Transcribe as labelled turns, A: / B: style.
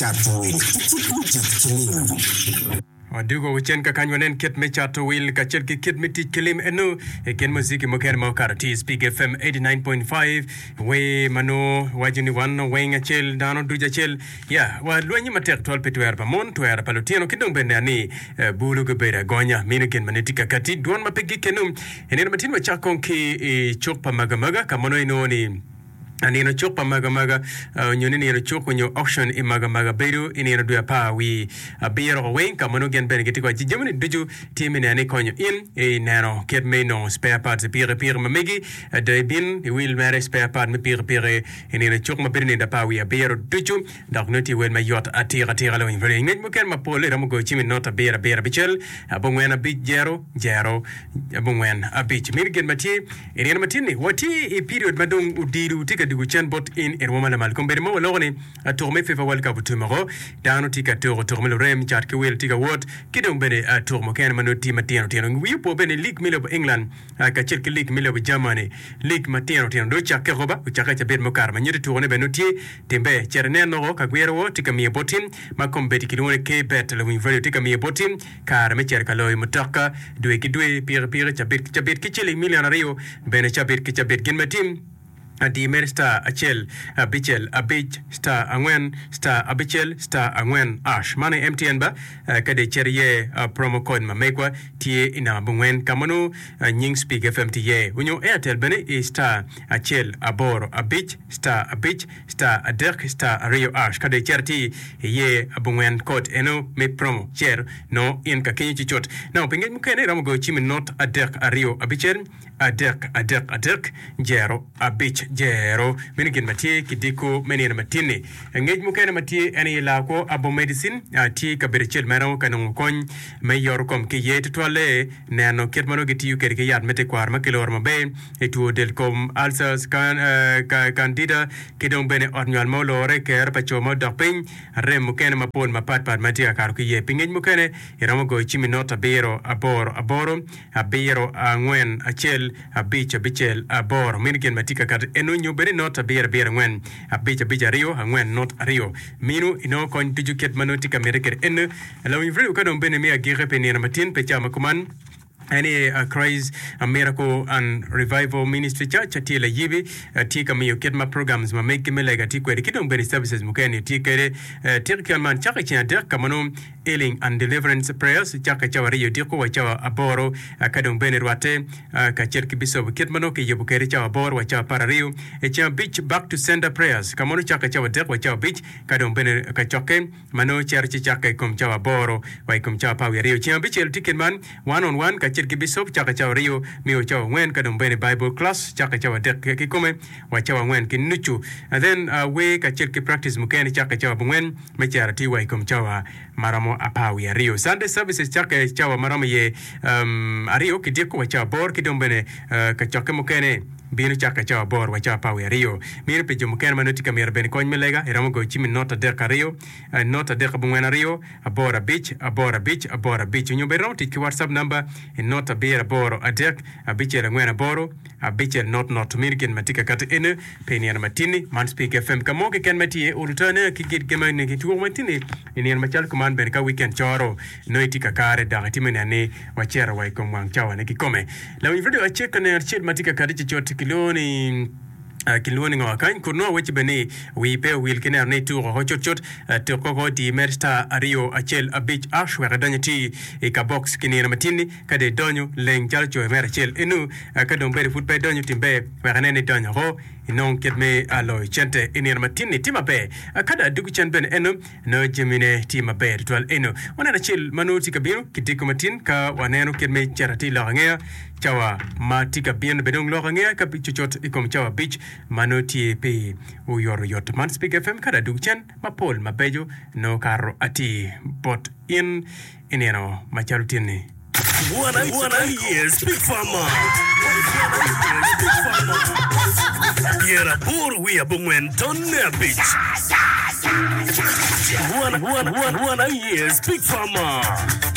A: Dugo chen ka kanyonen ket me chato will ka chen kit miti kilim enu ken muziki mo ken mo karati Speak FM 89.5 we mano wajini wan wenga chel dano duja chel ya wa luanyi matek tol petu erba mon to erba palutiano kidong bende ani bulu go bera gonya minu ken manetika kati duan mapegi kenum enena matin machakon ki chokpa magamaga kamono inoni Anino chopa maga nyonini yero choko nyo auction I maga beru ini yero duya pa wi biro wen kamano gen ben getiko jijemuni duju team ni ani konyo in nano ket me no spare parts pire mamegi de bin will mare spare part me pire ini yero choko mabiri ni da pa wi biro duju dak noti wen ma yot atira lo invere ngej mo ken ma pole ramu go chimi nota bira bichel abongwena bi jero abongwen abich mirgen mati ini yero matini wati period madong udiru tika dugu chan bot in erwama mal kombere mo logoni tourme fefa wal ka butumaro dano tika tourme lo rem chat ke wel tika wot kidong bene tourmo ken manoti matiano tiano wi po bene league milo England ka chel ke league milo Germany league matiano tiano do chake roba uchaka cha bet mo karma nyiri tourne benoti tembe cherne no ka gwero tika mi botin ma kombeti kidone ke bet lo win tika mi botin kar me cher ka lo mutaka dwe kidwe pire cha bet kichele milionario bene cha bet gen matim di mer star achel bichel abich star angwen star abichel star angwen ash mane MTN ba kade cherie promo code mamekwa tie ina bungwen kamano nying Speak FM tie unyo Airtel bene star achel aboro abich star aderk star rio ash kade cherti ye bungwen code eno me promo cher no in ka kenyi chichot na pengen mukene ramo go chimi not aderk rio abichel aderk jero abich jero minigin mati kidiko menina matini engej mukena mati eni la ko abo medicine ti kabirchel mero kanong kon mayor kom ke yet tole nano ketmano geti yuker ke yad mete kwar makilor mabe etu del kom alsas candida kidong bene ornyal molore ker pacho mo dopin rem mukena mapon mapat mati akar ke ye pingej mukene iramo go chimi nota bero aboro abiro angwen achel abichel aboro minigin matika kat eno nyubere not bere ngwen abicha rio angwen not rio minu ino kon tujuket manutika mereker eno lawi vre ka don bene me agire penina matin pecha makuman any Christ a miracle and revival ministry church atila yibi tika miyo ketma programs ma make me lega tikwe kidong beri services mukeni tikere tika man chaka chia der kamano healing and deliverance prayers chaka chawari yodiko wa chawa aboro kadong bene rwate ka cherki biso ketmano ke yobukere chawa aboro wa chawa parario cha beach back to sender prayers kamano chaka chawa der wa chawa beach kadong bene ka choke mano cherchi chaka kom chawa aboro wa kom chawa pawirio cha beach el ticket man one on one ka Bishop chaka chawa rio miyo chawa ngwen kadong bene Bible class chaka chawa dek kikome wa chawa ngwen kinuchu and then we ka chirki practice mukeni chaka chawa bungwen mechara tiwa ikom chawa maramo apawi ya rio Sunday services chaka chawa maramo ye ario kidiko wa chawa bor kidong bene ka chaka mukene binu chaka chawa bor wa chawa pawi ya rio mire pejo mukene manutika mire bene kony melega iramo go chimi nota deka rio nota deka bungwen rio abora beach unyo bero tiki WhatsApp number nota bera boro adek abichel ngwena boro abichel not mirgen matika kata ene peniana matini man Speak FM kamoke ken matie urutane kigit gemane kitu matini enian machal kuman berka weekend choro noitika kare da timene ne wachera wa ikomwang chawa ne kikome la video acheka ne archil matika kare chichot kiloni kilwoni ngo kan kurno wechi bene we pe wil kene ne tu ho chot to ko di mersta rio achel abich ashwa danyati e ka box kene matini kade donyo leng jalcho merchel enu ka don bere foot pe donyo timbe wa ne donyo ho non ketme alo chente eni matini timabe kada dugu chen ben enu no jemine timabe twal enu wana chil manuti kabino kitiko matin ka waneno ketme charati la ngea chawa matika bien bedong lo ngea ka pichuchot ikom chawa beach manoti pe uyoro yot man Speak FM kada dugu chen mapol mabejo no karo ati bot in eneno machalutini
B: Wanna hear Speak Farmer. Yera bor we abungwen don beach. Wanna hear Speak Farmer.